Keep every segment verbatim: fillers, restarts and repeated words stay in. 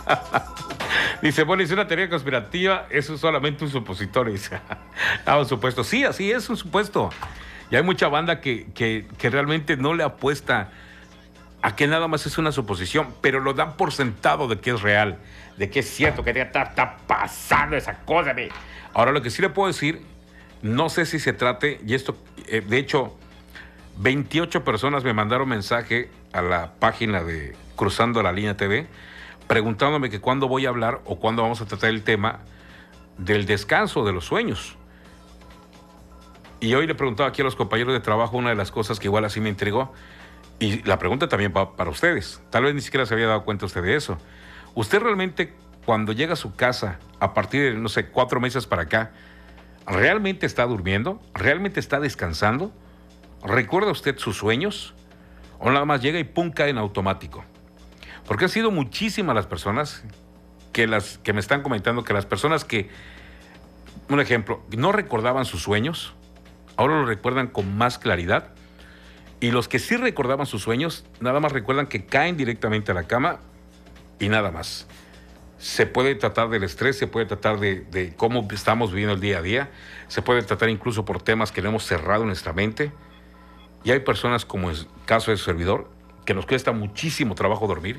Dice, bueno, es una teoría conspirativa, eso es solamente un supositorio. Dice, ah, un supuesto. Sí, así es, un supuesto. Y hay mucha banda que, que, que realmente no le apuesta a que nada más es una suposición, pero lo dan por sentado de que es real, de que es cierto, que está, está pasando esa cosa. ¿Ve? Ahora, lo que sí le puedo decir, no sé si se trate, y esto, eh, de hecho, veintiocho personas me mandaron mensaje a la página de Cruzando la Línea T V, preguntándome que cuándo voy a hablar o cuándo vamos a tratar el tema del descanso de los sueños. Y hoy le preguntaba aquí a los compañeros de trabajo una de las cosas que igual así me intrigó, y la pregunta también va para ustedes. Tal vez ni siquiera se había dado cuenta usted de eso. Usted realmente, cuando llega a su casa, a partir de, no sé, cuatro meses para acá, ¿realmente está durmiendo? ¿Realmente está descansando? ¿Recuerda usted sus sueños? ¿O nada más llega y pum, cae en automático? Porque han sido muchísimas las personas que, las, que me están comentando que las personas que, un ejemplo, no recordaban sus sueños, ahora lo recuerdan con más claridad. Y los que sí recordaban sus sueños, nada más recuerdan que caen directamente a la cama y nada más. Se puede tratar del estrés, se puede tratar de, de cómo estamos viviendo el día a día, se puede tratar incluso por temas que no hemos cerrado en nuestra mente. Y hay personas, como es el caso de su servidor, que nos cuesta muchísimo trabajo dormir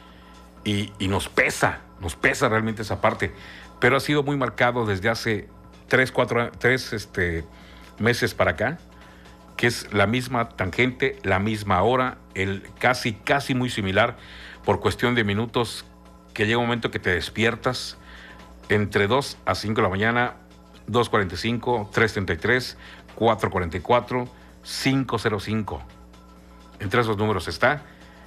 y, y nos pesa, nos pesa realmente esa parte. Pero ha sido muy marcado desde hace tres, cuatro, tres este, meses para acá, que es la misma tangente, la misma hora, el casi, casi muy similar, por cuestión de minutos, que llega un momento que te despiertas entre dos a cinco de la mañana, dos cuarenta y cinco, tres treinta y tres, cuatro cuarenta y cuatro, cinco cero cinco. Entre esos números está.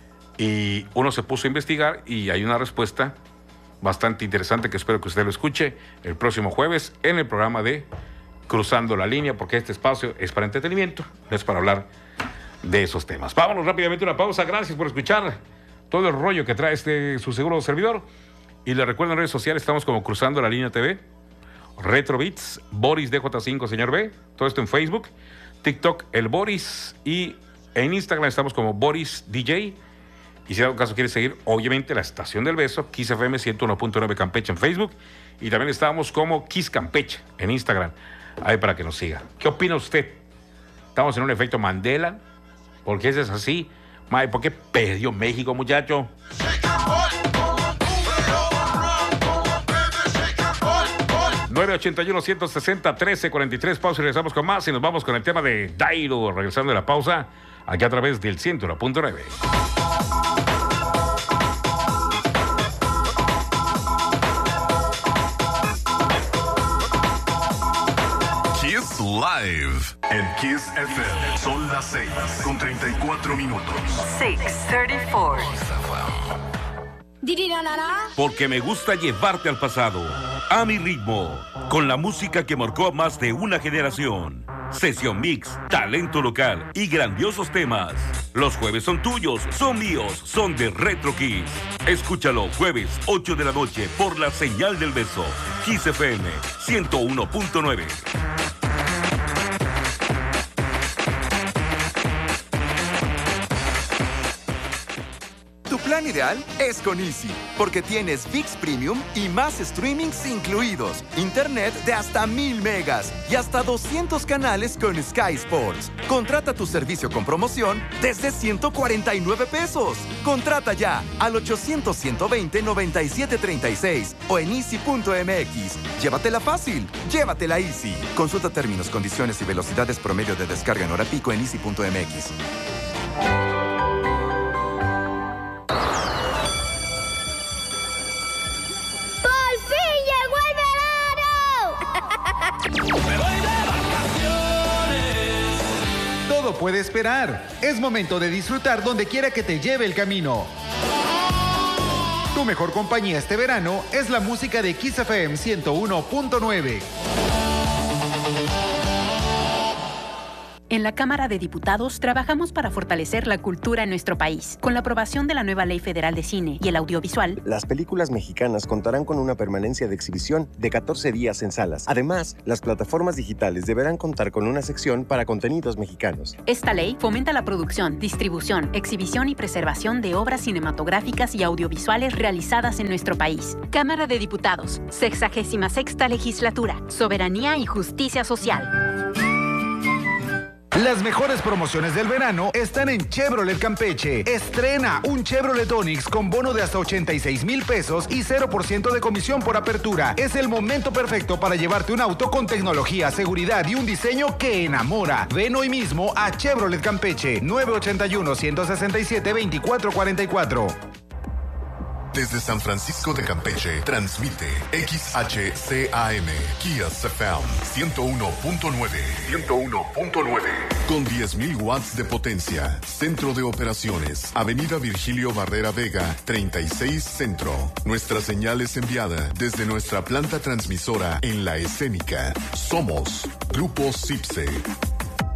Y uno se puso a investigar y hay una respuesta bastante interesante que espero que usted lo escuche el próximo jueves en el programa de Cruzando la Línea, porque este espacio es para entretenimiento, no es para hablar de esos temas. Vámonos rápidamente a una pausa. Gracias por escuchar todo el rollo que trae este su seguro servidor. Y le recuerdo, en redes sociales estamos como Cruzando la Línea T V, Retro Beats, Boris D J cinco, señor B, todo esto en Facebook, TikTok, el Boris, y en Instagram estamos como Boris D J. Y si en algún caso quiere seguir, obviamente, la Estación del Beso, Kiss F M ciento uno punto nueve Campeche en Facebook, y también estamos como Kiss Campeche en Instagram, ahí para que nos siga. ¿Qué opina usted? ¿Estamos en un efecto Mandela? ¿Por qué eso es así? May, ¿por qué perdió México, muchacho? nueve ochenta y uno, ciento sesenta, trece cuarenta y tres, pausa y regresamos con más y nos vamos con el tema de Dairo, regresando de la pausa, aquí a través del ciento uno punto nueve. Kiss Live en Kiss F M. Son las seis con treinta y cuatro minutos. seis treinta y cuatro. Porque me gusta llevarte al pasado, a mi ritmo, con la música que marcó a más de una generación. Sesión mix, talento local y grandiosos temas. Los jueves son tuyos, son míos, son de Retro Kiss. Escúchalo jueves ocho de la noche por la señal del beso. Kiss F M ciento uno punto nueve. Tu plan ideal es con Easy, porque tienes ViX Premium y más streamings incluidos, internet de hasta mil megas y hasta doscientos canales con Sky Sports. Contrata tu servicio con promoción desde ciento cuarenta y nueve pesos. Contrata ya al ochocientos, ciento veinte, noventa y siete treinta y seis o en easy punto m x. Llévatela fácil, llévatela Easy. Consulta términos, condiciones y velocidades promedio de descarga en hora pico en easy punto m x. Todo puede esperar. Es momento de disfrutar donde quiera que te lleve el camino. Tu mejor compañía este verano es la música de Kiss F M ciento uno punto nueve. En la Cámara de Diputados trabajamos para fortalecer la cultura en nuestro país. Con la aprobación de la nueva Ley Federal de Cine y el Audiovisual, las películas mexicanas contarán con una permanencia de exhibición de catorce días en salas. Además, las plataformas digitales deberán contar con una sección para contenidos mexicanos. Esta ley fomenta la producción, distribución, exhibición y preservación de obras cinematográficas y audiovisuales realizadas en nuestro país. Cámara de Diputados, sexagésima sexta legislatura, soberanía y justicia social. Las mejores promociones del verano están en Chevrolet Campeche. Estrena un Chevrolet Onix con bono de hasta ochenta y seis mil pesos y cero por ciento de comisión por apertura. Es el momento perfecto para llevarte un auto con tecnología, seguridad y un diseño que enamora. Ven hoy mismo a Chevrolet Campeche, nueve ochenta y uno, ciento sesenta y siete, veinticuatro cuarenta y cuatro. Desde San Francisco de Campeche, transmite X H C A M, Kiss F M, ciento uno punto nueve. ciento uno punto nueve. Con diez mil watts de potencia. Centro de operaciones. Avenida Virgilio Barrera Vega, treinta y seis Centro. Nuestra señal es enviada desde nuestra planta transmisora en La Escénica. Somos Grupo Cipse.